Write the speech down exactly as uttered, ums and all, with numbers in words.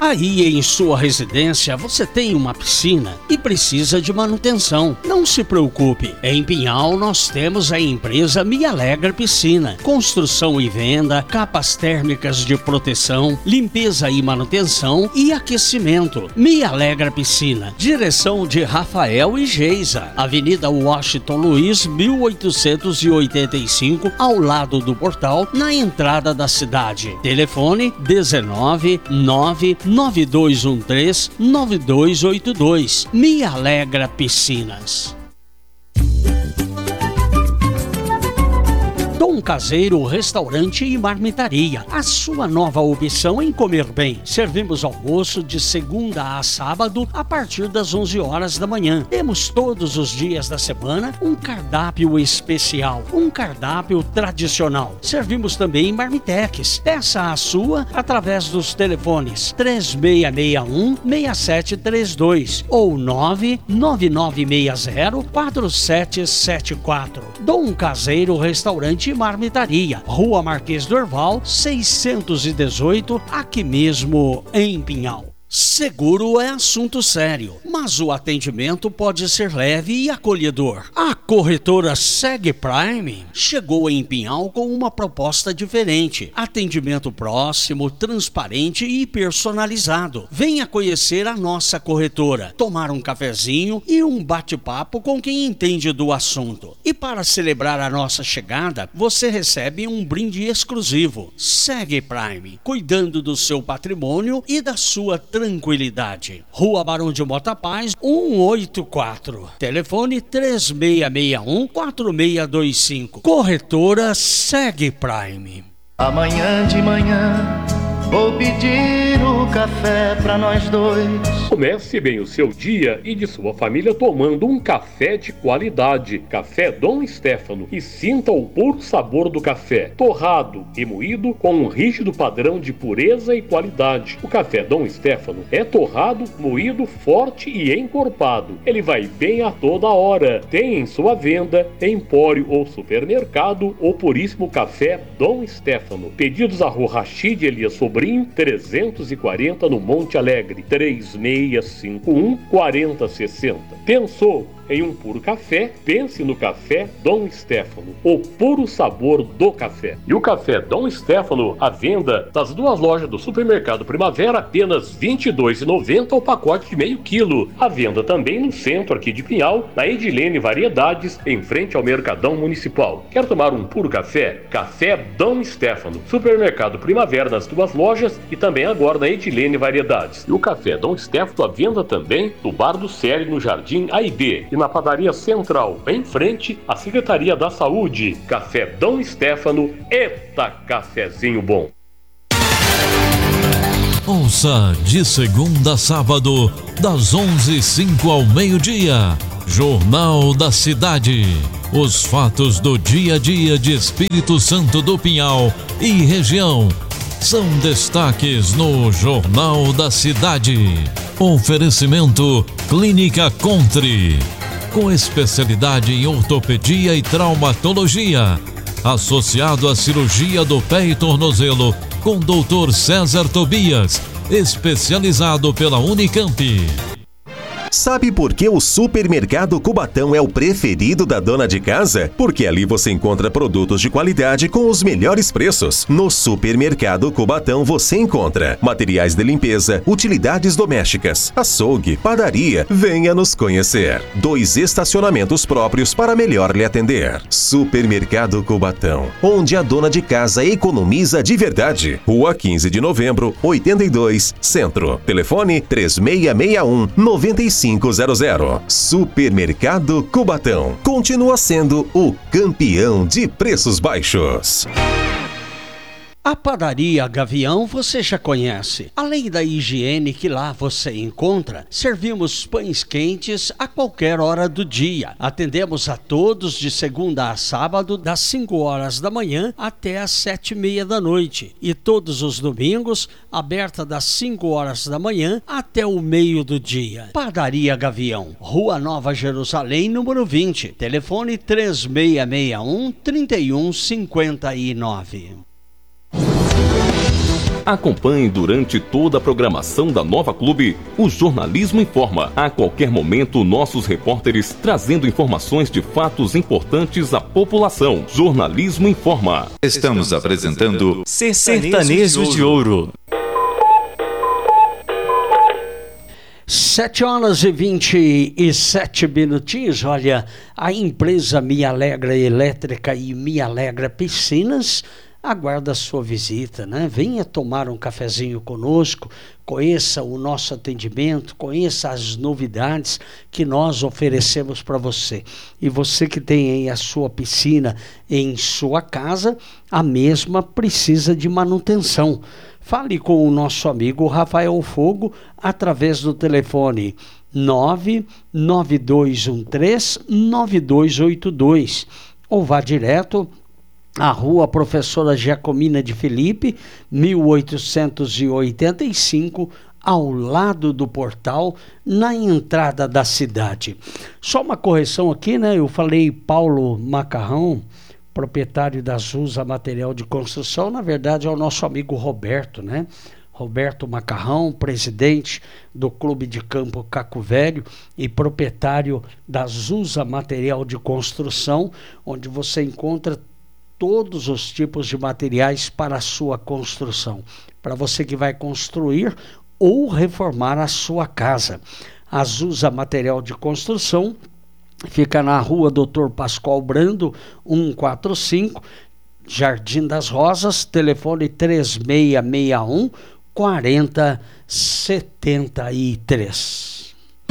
Aí em sua residência você tem uma piscina e precisa de manutenção. Não se preocupe, em Pinhal nós temos a empresa Me Alegra Piscina. Construção e venda, capas térmicas de proteção, limpeza e manutenção e aquecimento. Me Alegra Piscina. Direção de Rafael e Geisa. Avenida Washington Luiz, mil oitocentos e oitenta e cinco, ao lado do portal, na entrada da cidade. Telefone dezenove, nove nove dois um três, nove dois oito dois. Me Alegra Piscinas. Dom Caseiro Restaurante e Marmitaria, a sua nova opção em comer bem. Servimos almoço de segunda a sábado a partir das onze horas da manhã. Temos todos os dias da semana um cardápio especial, um cardápio tradicional. Servimos também marmitex. Peça a sua através dos telefones três seis seis um, seis sete três dois ou nove nove nove seis zero, quatro sete sete quatro. Dom Caseiro Restaurante e Marmitaria, Rua Marquês do Herval, seiscentos e dezoito, aqui mesmo em Pinhal. Seguro é assunto sério, mas o atendimento pode ser leve e acolhedor. A corretora Seg Prime chegou em Pinhal com uma proposta diferente. Atendimento próximo, transparente e personalizado. Venha conhecer a nossa corretora, tomar um cafezinho e um bate-papo com quem entende do assunto. E para celebrar a nossa chegada, você recebe um brinde exclusivo. Seg Prime, cuidando do seu patrimônio e da sua tranquilidade. Rua Barão de Mota Paz, cento e oitenta e quatro. Telefone três seis seis um, quatro seis dois cinco. Corretora Seg Prime. Amanhã de manhã vou pedir o café pra nós dois. Comece bem o seu dia e de sua família tomando um café de qualidade. Café Dom Stefano. E sinta o puro sabor do café. Torrado e moído com um rígido padrão de pureza e qualidade. O café Dom Stefano é torrado, moído, forte e encorpado. Ele vai bem a toda hora. Tem em sua venda, empório ou supermercado, o puríssimo café Dom Stefano. Pedidos a Rua Rachid Elias Sobrinho, trezentos e quarenta no Monte Alegre. três seis cinco um, quatro zero seis zero. Pensou em um puro café? Pense no café Dom Stefano, o puro sabor do café. E o café Dom Stefano, à venda nas duas lojas do Supermercado Primavera, apenas vinte e dois reais e noventa centavos o pacote de meio quilo. À venda também no centro aqui de Pinhal, na Edilene Variedades, em frente ao Mercadão Municipal. Quer tomar um puro café? Café Dom Stefano. Supermercado Primavera nas duas lojas e também agora na Edilene Variedades. E o café Dom Stefano à venda também no Bar do Célio, no Jardim A e B. E na Padaria Central, em frente à Secretaria da Saúde. Café Dom Stefano, eita cafezinho bom. Ouça de segunda a sábado, das onze e cinco ao meio-dia, Jornal da Cidade. Os fatos do dia a dia de Espírito Santo do Pinhal e região são destaques no Jornal da Cidade. Oferecimento Clínica Country, com especialidade em ortopedia e traumatologia, associado à cirurgia do pé e tornozelo, com doutor César Tobias, especializado pela Unicamp. Sabe por que o Supermercado Cubatão é o preferido da dona de casa? Porque ali você encontra produtos de qualidade com os melhores preços. No Supermercado Cubatão você encontra materiais de limpeza, utilidades domésticas, açougue, padaria. Venha nos conhecer. Dois estacionamentos próprios para melhor lhe atender. Supermercado Cubatão, onde a dona de casa economiza de verdade. Rua quinze de novembro, oitenta e dois, Centro. Telefone três seis seis um, nove cinco zero zero. Supermercado Cubatão continua sendo o campeão de preços baixos. A padaria Gavião você já conhece. Além da higiene que lá você encontra, servimos pães quentes a qualquer hora do dia. Atendemos a todos de segunda a sábado, das cinco horas da manhã até as sete e meia da noite. E todos os domingos, aberta das cinco horas da manhã até o meio do dia. Padaria Gavião, Rua Nova Jerusalém, número vinte. Telefone três seis seis um, três um cinco nove. Acompanhe durante toda a programação da Nova Clube o Jornalismo Informa. A qualquer momento, nossos repórteres trazendo informações de fatos importantes à população. Jornalismo Informa. Estamos apresentando Sertanejo de Ouro. Sete horas e vinte e sete minutinhos. Olha, a empresa Me Alegra Elétrica e Me Alegra Piscinas aguarda a sua visita, né? Venha tomar um cafezinho conosco, conheça o nosso atendimento, conheça as novidades que nós oferecemos para você. E você que tem aí a sua piscina em sua casa, a mesma precisa de manutenção. Fale com o nosso amigo Rafael Fogo através do telefone nove nove dois um três nove dois oito dois ou vá direto à Rua Professora Giacomina de Felipe, mil oitocentos e oitenta e cinco, ao lado do portal, na entrada da cidade. Só uma correção aqui, né? Eu falei Paulo Macarrão, proprietário da Zusa Material de Construção, na verdade é o nosso amigo Roberto, né? Roberto Macarrão, presidente do Clube de Campo Caco Velho e proprietário da Zusa Material de Construção, onde você encontra todos os tipos de materiais para a sua construção, para você que vai construir ou reformar a sua casa. A Zusa Material de Construção fica na Rua doutor Pascoal Brando, cento e quarenta e cinco, Jardim das Rosas, telefone três seis seis um, quatro zero sete três.